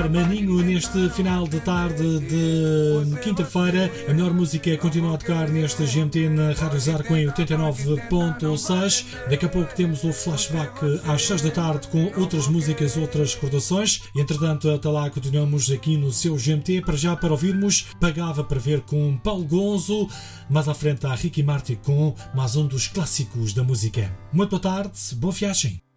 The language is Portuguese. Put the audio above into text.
melhor maninho neste final de tarde de quinta-feira. A melhor música continua a tocar neste GMT na Rádio Zarco em 89.6. Daqui a pouco temos o flashback às 6 da tarde com outras músicas, outras recordações. Entretanto, até lá continuamos aqui no seu GMT. Para já, para ouvirmos Pagava para Ver com Paulo Gonzo. Mais à frente há Ricky Martin com mais um dos clássicos da música. Muito boa tarde, boa viagem.